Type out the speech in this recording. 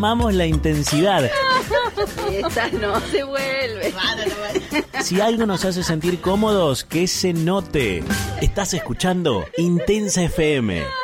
amamos la intensidad. Esta no se vuelve. Si algo nos hace sentir cómodos, que se note. Estás escuchando Intensa FM.